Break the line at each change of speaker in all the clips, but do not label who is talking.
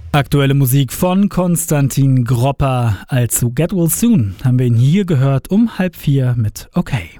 Aktuelle Musik von Konstantin Gropper. Also Get Well Soon haben wir ihn hier gehört um 3:30 mit Okay.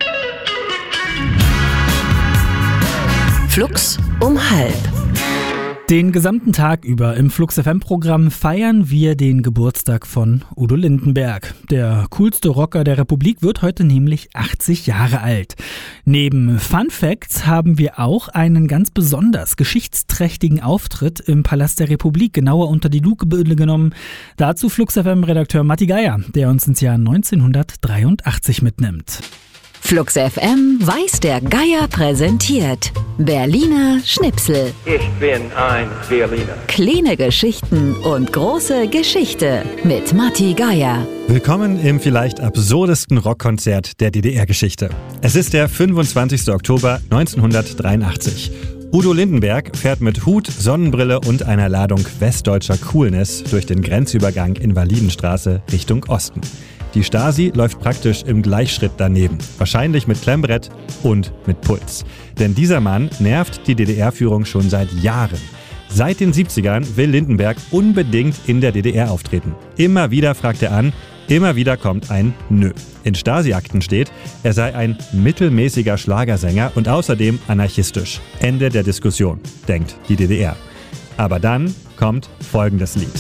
Flux um 3:30.
Den gesamten Tag über im Flux FM-Programm feiern wir den Geburtstag von Udo Lindenberg. Der coolste Rocker der Republik wird heute nämlich 80 Jahre alt. Neben Fun Facts haben wir auch einen ganz besonders geschichtsträchtigen Auftritt im Palast der Republik, genauer unter die Lupe genommen. Dazu Flux FM-Redakteur Matti Geier, der uns ins Jahr 1983 mitnimmt.
Flux FM weiß der Geier präsentiert Berliner Schnipsel.
Ich bin ein Berliner.
Kleine Geschichten und große Geschichte mit Matti Geier.
Willkommen im vielleicht absurdesten Rockkonzert der DDR-Geschichte. Es ist der 25. Oktober 1983. Udo Lindenberg fährt mit Hut, Sonnenbrille und einer Ladung westdeutscher Coolness durch den Grenzübergang Invalidenstraße Richtung Osten. Die Stasi läuft praktisch im Gleichschritt daneben, wahrscheinlich mit Klemmbrett und mit Puls. Denn dieser Mann nervt die DDR-Führung schon seit Jahren. Seit den 70ern will Lindenberg unbedingt in der DDR auftreten. Immer wieder fragt er an, immer wieder kommt ein Nö. In Stasi-Akten steht, er sei ein mittelmäßiger Schlagersänger und außerdem anarchistisch. Ende der Diskussion, denkt die DDR. Aber dann kommt folgendes Lied.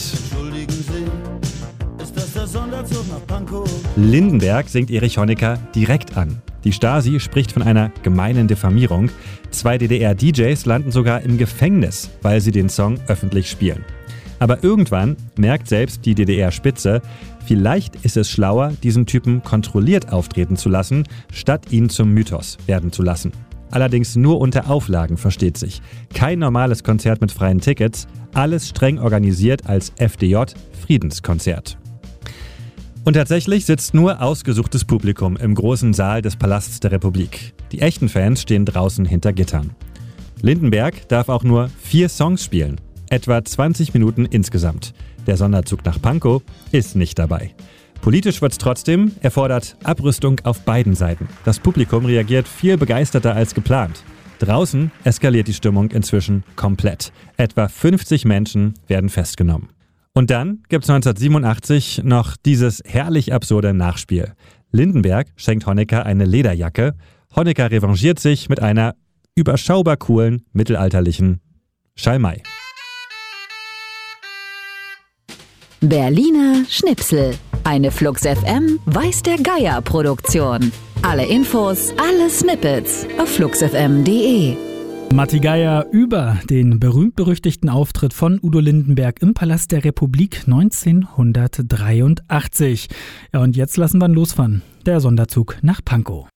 Lindenberg singt Erich Honecker direkt an. Die Stasi spricht von einer gemeinen Diffamierung. 2 DDR-DJs landen sogar im Gefängnis, weil sie den Song öffentlich spielen. Aber irgendwann merkt selbst die DDR-Spitze, vielleicht ist es schlauer, diesen Typen kontrolliert auftreten zu lassen, statt ihn zum Mythos werden zu lassen. Allerdings nur unter Auflagen, versteht sich. Kein normales Konzert mit freien Tickets, alles streng organisiert als FDJ-Friedenskonzert. Und tatsächlich sitzt nur ausgesuchtes Publikum im großen Saal des Palasts der Republik. Die echten Fans stehen draußen hinter Gittern. Lindenberg darf auch nur 4 Songs spielen, etwa 20 Minuten insgesamt. Der Sonderzug nach Pankow ist nicht dabei. Politisch wird's trotzdem, er fordert Abrüstung auf beiden Seiten. Das Publikum reagiert viel begeisterter als geplant. Draußen eskaliert die Stimmung inzwischen komplett. Etwa 50 Menschen werden festgenommen. Und dann gibt's 1987 noch dieses herrlich absurde Nachspiel. Lindenberg schenkt Honecker eine Lederjacke. Honecker revanchiert sich mit einer überschaubar coolen, mittelalterlichen Schalmei.
Berliner Schnipsel. Eine Flux FM weiß der Geier Produktion. Alle Infos, alle Snippets auf fluxfm.de.
Matti Geier über den berühmt-berüchtigten Auftritt von Udo Lindenberg im Palast der Republik 1983. Ja, und jetzt lassen wir ihn losfahren. Der Sonderzug nach Pankow.